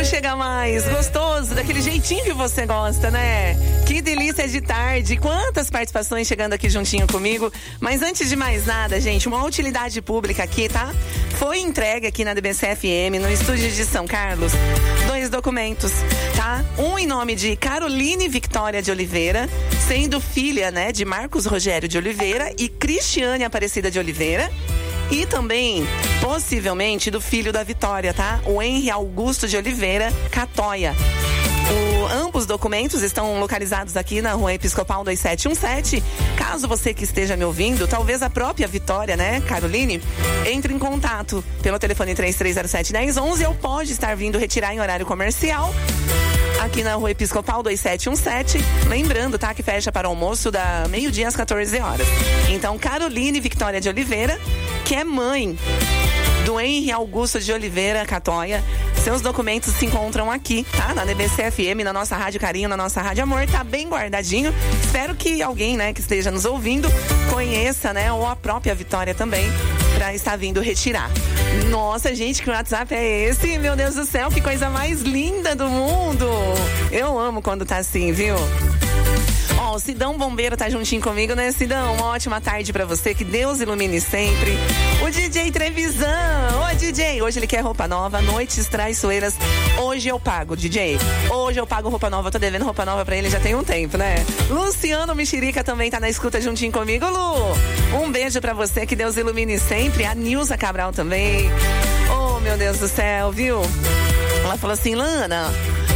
chega mais gostoso, daquele jeitinho que você gosta, né? Que delícia de tarde, quantas participações chegando aqui juntinho comigo. Mas antes de mais nada, gente, uma utilidade pública aqui, tá? Foi entregue aqui na DBC-FM, no estúdio de São Carlos, 2 documentos, tá? Um em nome de Caroline Victória de Oliveira, sendo filha, né, de Marcos Rogério de Oliveira e Cristiane Aparecida de Oliveira. E também, possivelmente, do filho da Vitória, tá? O Henri Augusto de Oliveira Catoia. Ambos documentos estão localizados aqui na Rua Episcopal 2717. Caso você que esteja me ouvindo, talvez a própria Vitória, né, Caroline, entre em contato pelo telefone 3307-1011 ou pode estar vindo retirar em horário comercial aqui na Rua Episcopal 2717. Lembrando, tá, que fecha para o almoço da meio-dia às 14 horas. Então, Caroline Victória de Oliveira, que é mãe do Henri Augusto de Oliveira Catoia. Seus documentos se encontram aqui, tá? Na DBC-FM, na nossa Rádio Carinho, na nossa Rádio Amor, tá bem guardadinho. Espero que alguém, né, que esteja nos ouvindo conheça, né, ou a própria Vitória também, pra estar vindo retirar. Nossa, gente, que WhatsApp é esse? Meu Deus do céu, que coisa mais linda do mundo! Eu amo quando tá assim, viu? Ó, o Sidão Bombeiro tá juntinho comigo, né, Sidão? Uma ótima tarde pra você, que Deus ilumine sempre. O DJ Trevisan, ô DJ, hoje ele quer roupa nova, noites traiçoeiras. Hoje eu pago, DJ. Hoje eu pago roupa nova, eu tô devendo roupa nova pra ele já tem um tempo, né? Luciano Mexerica também tá na escuta juntinho comigo, Lu. Um beijo pra você, que Deus ilumine sempre. A Nilza Cabral também. Oh, meu Deus do céu, viu? Ela falou assim, Lana,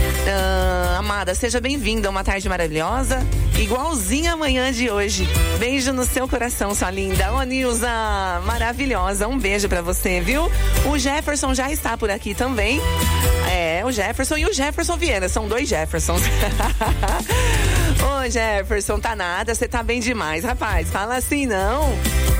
amada, seja bem-vinda a uma tarde maravilhosa, igualzinha amanhã de hoje. Beijo no seu coração, sua linda. Ô, Nilza, maravilhosa. Um beijo pra você, viu? O Jefferson já está por aqui também. É, o Jefferson e o Jefferson Vieira. São 2 Jeffersons. Ô, Jefferson, tá nada, você tá bem demais, rapaz. Fala assim, não.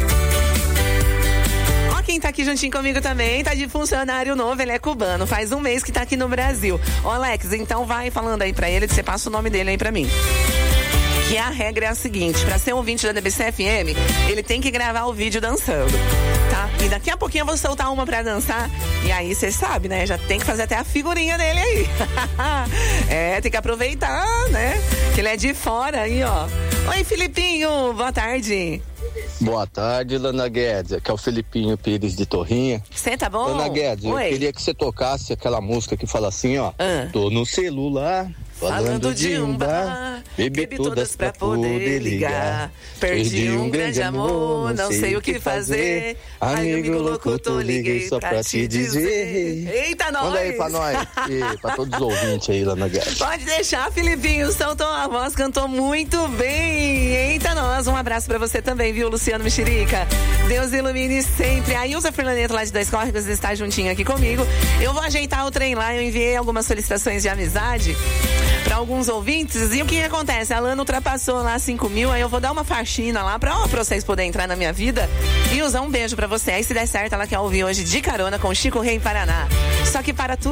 Quem tá aqui juntinho comigo também tá de funcionário novo, ele é cubano, faz um mês que tá aqui no Brasil. Ô, Alex, então vai falando aí pra ele, você passa o nome dele aí pra mim. Que a regra é a seguinte, pra ser ouvinte da DBC-FM, ele tem que gravar o vídeo dançando, tá? E daqui a pouquinho eu vou soltar uma pra dançar, e aí você sabe, né? Já tem que fazer até a figurinha dele aí. É, tem que aproveitar, né? Que ele é de fora aí, ó. Oi, Filipinho, boa tarde. Boa tarde, Lana Guedes. Aqui é o Felipinho Pires de Torrinha. Você tá bom? Lana Guedes, oi. Eu queria que você tocasse aquela música que fala assim, ó. Tô no celular, falando de um bar, bebi todas pra poder ligar. Perdi um grande amor, não sei o que fazer. Amigo locutor, liguei só pra te dizer. Eita, nós! Manda aí pra nós e pra todos os ouvintes aí, Lana Guedes. Pode deixar, Filipinho, soltou a voz, cantou muito bem. Eita, nós, um abraço pra você também, viu, Luciano Mexerica? Deus ilumine sempre. A Ilza Fernandes lá de Dois Córregos está juntinho aqui comigo. Eu vou ajeitar o trem lá, eu enviei algumas solicitações de amizade para alguns ouvintes, e o que acontece? A Lana ultrapassou lá 5.000, aí eu vou dar uma faxina lá pra vocês poderem entrar na minha vida e usar um beijo pra você. Aí se der certo, ela quer ouvir hoje de carona com Chico Rei Paraná. Só que para tudo